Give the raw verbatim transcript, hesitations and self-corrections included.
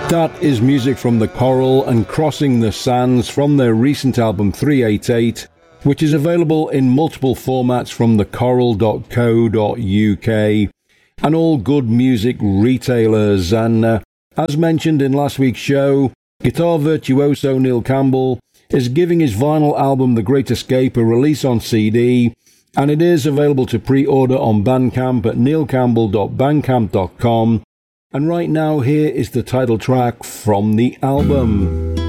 That is music from The Coral and Crossing the Sands from their recent album three eighty-eight, which is available in multiple formats from the coral dot co dot uk and all good music retailers. And uh, as mentioned in last week's show, guitar virtuoso Neil Campbell is giving his vinyl album The Great Escape a release on C D, and it is available to pre-order on Bandcamp at neil campbell dot bandcamp dot com. And right now, here is the title track from the album.